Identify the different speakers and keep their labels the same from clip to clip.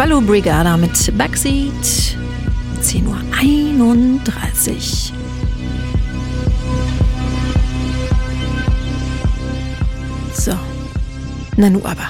Speaker 1: Baloo Brigada mit Backseat. 10.31 Uhr. So, Nanu aber.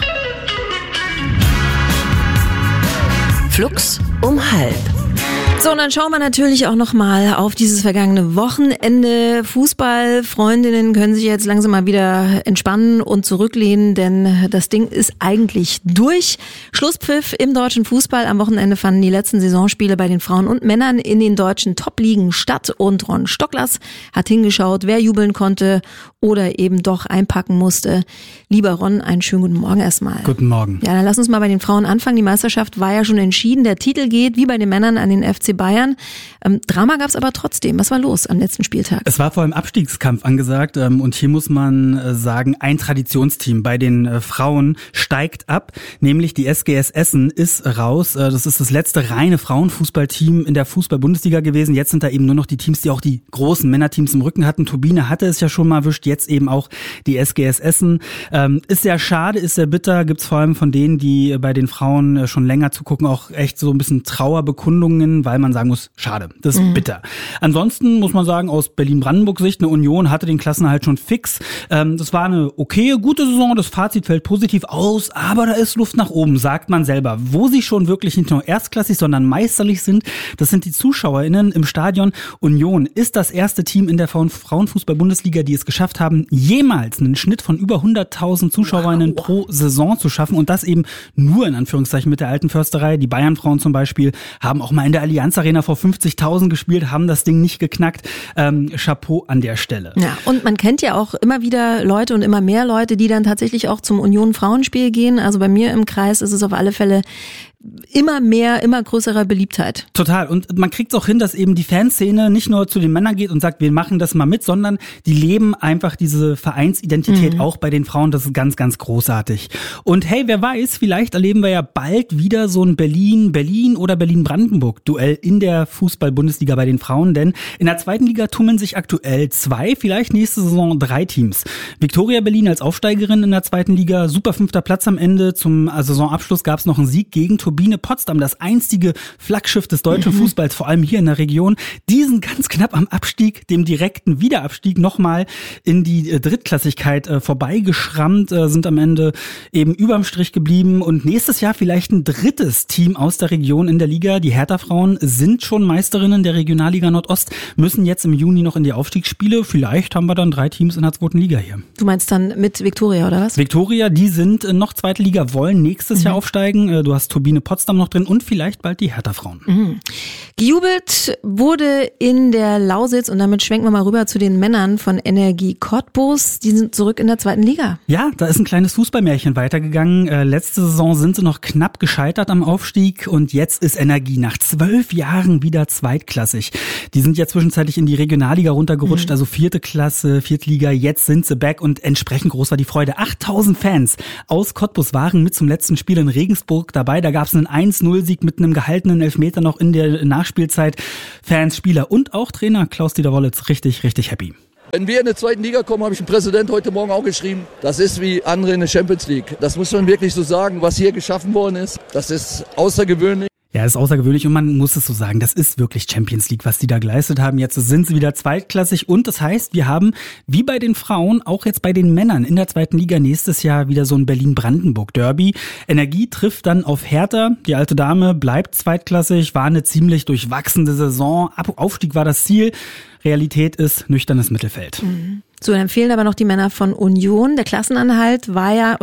Speaker 2: Flux um halb.
Speaker 1: So, und dann schauen wir natürlich auch nochmal auf dieses vergangene Wochenende. Fußballfreundinnen können sich jetzt langsam mal wieder entspannen und zurücklehnen, denn das Ding ist eigentlich durch. Schlusspfiff im deutschen Fußball. Am Wochenende fanden die letzten Saisonspiele bei den Frauen und Männern in den deutschen Top-Ligen statt. Und Ron Stocklers hat hingeschaut, wer jubeln konnte oder eben doch einpacken musste. Lieber Ron, einen schönen guten Morgen erstmal.
Speaker 3: Guten Morgen.
Speaker 1: Ja, dann lass uns mal bei den Frauen anfangen. Die Meisterschaft war ja schon entschieden. Der Titel geht, wie bei den Männern, an den FC Bayern. Drama gab es aber trotzdem. Was war los am letzten Spieltag?
Speaker 3: Es war vor allem Abstiegskampf angesagt und hier muss man sagen, ein Traditionsteam bei den Frauen steigt ab, nämlich die SGS Essen ist raus. Das ist das letzte reine Frauenfußballteam in der Fußball-Bundesliga gewesen. Jetzt sind da eben nur noch die Teams, die auch die großen Männerteams im Rücken hatten. Turbine hatte es ja schon mal erwischt, jetzt eben auch die SGS Essen. Ist sehr schade, ist sehr bitter. Gibt's vor allem von denen, die bei den Frauen schon länger zugucken, auch echt so ein bisschen Trauerbekundungen, weil man sagen muss, schade, das ist bitter. Ansonsten muss man sagen, aus Berlin-Brandenburg-Sicht, eine Union hatte den Klassenerhalt schon fix. Das war eine okay, gute Saison, das Fazit fällt positiv aus, aber da ist Luft nach oben, sagt man selber. Wo sie schon wirklich nicht nur erstklassig, sondern meisterlich sind, das sind die ZuschauerInnen im Stadion. Union ist das erste Team in der Frauenfußball-Bundesliga, die es geschafft haben, jemals einen Schnitt von über 100.000 ZuschauerInnen pro Saison zu schaffen und das eben nur in Anführungszeichen mit der alten Försterei. Die Bayern-Frauen zum Beispiel haben auch mal in der Allianz Arena vor 50.000 gespielt, haben das Ding nicht geknackt. Chapeau an der Stelle.
Speaker 1: Ja, und man kennt ja auch immer wieder Leute und immer mehr Leute, die dann tatsächlich auch zum Union-Frauenspiel gehen. Also bei mir im Kreis ist es auf alle Fälle immer mehr, immer größerer Beliebtheit.
Speaker 3: Total. Und man kriegt es auch hin, dass eben die Fanszene nicht nur zu den Männern geht und sagt, wir machen das mal mit, sondern die leben einfach diese Vereinsidentität auch bei den Frauen. Das ist ganz, ganz großartig. Und hey, wer weiß, vielleicht erleben wir ja bald wieder so ein Berlin oder Berlin-Brandenburg-Duell in der Fußball-Bundesliga bei den Frauen. Denn in der zweiten Liga tummeln sich aktuell 2, vielleicht nächste Saison 3 Teams. Viktoria Berlin als Aufsteigerin in der zweiten Liga, super 5. Platz am Ende. Zum Saisonabschluss gab es noch einen Sieg gegen Turbine Potsdam, das einstige Flaggschiff des deutschen Fußballs, vor allem hier in der Region. Die sind ganz knapp am Abstieg, dem direkten Wiederabstieg, nochmal in die Drittklassigkeit vorbeigeschrammt, sind am Ende eben überm Strich geblieben und nächstes Jahr vielleicht ein drittes Team aus der Region in der Liga. Die Hertha-Frauen sind schon Meisterinnen der Regionalliga Nordost, müssen jetzt im Juni noch in die Aufstiegsspiele. Vielleicht haben wir dann 3 Teams in der zweiten Liga hier.
Speaker 1: Du meinst dann mit Viktoria, oder was?
Speaker 3: Viktoria, die sind noch zweite Liga, wollen nächstes Jahr aufsteigen. Du hast Turbine Potsdam noch drin und vielleicht bald die Hertha-Frauen.
Speaker 1: Gejubelt wurde in der Lausitz und damit schwenken wir mal rüber zu den Männern von Energie Cottbus. Die sind zurück in der zweiten Liga.
Speaker 3: Ja, da ist ein kleines Fußballmärchen weitergegangen. Letzte Saison sind sie noch knapp gescheitert am Aufstieg und jetzt ist Energie nach 12 Jahren wieder zweitklassig. Die sind ja zwischenzeitlich in die Regionalliga runtergerutscht, also 4. Klasse, Viertliga. Jetzt sind sie back und entsprechend groß war die Freude. 8.000 Fans aus Cottbus waren mit zum letzten Spiel in Regensburg dabei. Da gab es einen 1-0-Sieg mit einem gehaltenen Elfmeter noch in der Nachspielzeit. Fans, Spieler und auch Trainer Klaus-Dieter Wollitz richtig, richtig happy.
Speaker 4: Wenn wir in die zweite Liga kommen, habe ich dem Präsident heute Morgen auch geschrieben, das ist wie andere in der Champions League. Das muss man wirklich so sagen, was hier geschaffen worden ist. Das ist außergewöhnlich.
Speaker 3: Ja, ist außergewöhnlich und man muss es so sagen, das ist wirklich Champions League, was die da geleistet haben. Jetzt sind sie wieder zweitklassig und das heißt, wir haben wie bei den Frauen auch jetzt bei den Männern in der zweiten Liga nächstes Jahr wieder so ein Berlin-Brandenburg-Derby. Energie trifft dann auf Hertha, die alte Dame bleibt zweitklassig, war eine ziemlich durchwachsene Saison, Aufstieg war das Ziel, Realität ist nüchternes Mittelfeld.
Speaker 1: So, dann fehlen aber noch die Männer von Union. Der Klassenerhalt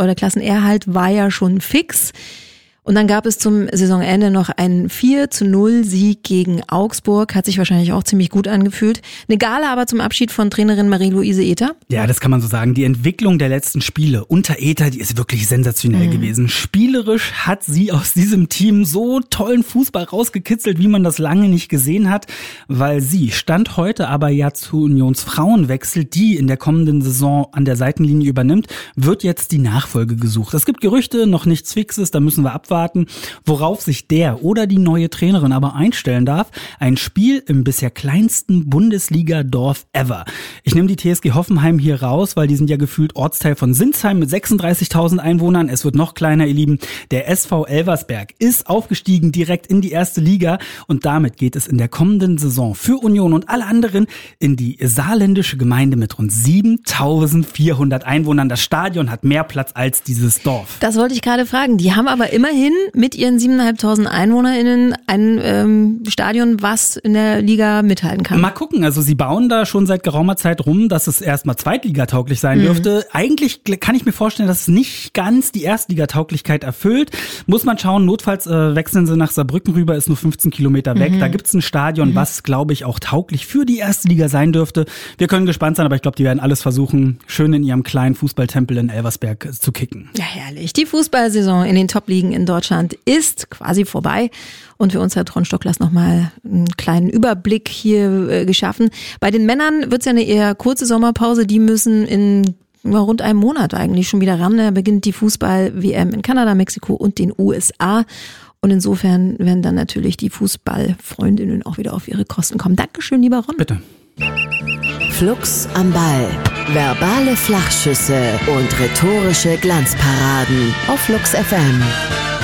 Speaker 1: war ja schon fix. Und dann gab es zum Saisonende noch einen 4-0-Sieg gegen Augsburg. Hat sich wahrscheinlich auch ziemlich gut angefühlt. Eine Gala aber zum Abschied von Trainerin Marie-Louise Ether.
Speaker 3: Ja, das kann man so sagen. Die Entwicklung der letzten Spiele unter Ether, die ist wirklich sensationell gewesen. Spielerisch hat sie aus diesem Team so tollen Fußball rausgekitzelt, wie man das lange nicht gesehen hat. Weil sie Stand heute aber ja zu Unionsfrauen wechselt, die in der kommenden Saison an der Seitenlinie übernimmt, wird jetzt die Nachfolge gesucht. Es gibt Gerüchte, noch nichts Fixes, da müssen wir abwarten. verraten, worauf sich der oder die neue Trainerin aber einstellen darf. Ein Spiel im bisher kleinsten Bundesliga-Dorf ever. Ich nehme die TSG Hoffenheim hier raus, weil die sind ja gefühlt Ortsteil von Sinsheim mit 36.000 Einwohnern. Es wird noch kleiner, ihr Lieben. Der SV Elversberg ist aufgestiegen direkt in die erste Liga und damit geht es in der kommenden Saison für Union und alle anderen in die saarländische Gemeinde mit rund 7.400 Einwohnern. Das Stadion hat mehr Platz als dieses Dorf.
Speaker 1: Das wollte ich gerade fragen. Die haben aber immerhin mit ihren 7.500 EinwohnerInnen ein Stadion, was in der Liga mithalten kann.
Speaker 3: Mal gucken, also sie bauen da schon seit geraumer Zeit rum, dass es erstmal zweitligatauglich sein dürfte. Eigentlich kann ich mir vorstellen, dass es nicht ganz die Erstligatauglichkeit erfüllt. Muss man schauen, notfalls wechseln sie nach Saarbrücken rüber, ist nur 15 Kilometer weg. Da gibt's ein Stadion, was, glaube ich, auch tauglich für die erste Liga sein dürfte. Wir können gespannt sein, aber ich glaube, die werden alles versuchen, schön in ihrem kleinen Fußballtempel in Elversberg zu kicken.
Speaker 1: Ja, herrlich. Die Fußballsaison in den Top-Ligen in Deutschland ist quasi vorbei. Und für uns hat Ron Stocklas nochmal einen kleinen Überblick hier geschaffen. Bei den Männern wird's ja eine eher kurze Sommerpause. Die müssen in rund einem Monat eigentlich schon wieder ran. Da beginnt die Fußball-WM in Kanada, Mexiko und den USA. Und insofern werden dann natürlich die Fußballfreundinnen auch wieder auf ihre Kosten kommen. Dankeschön, lieber Ron.
Speaker 3: Bitte.
Speaker 2: Flux am Ball. Verbale Flachschüsse und rhetorische Glanzparaden auf Flux FM.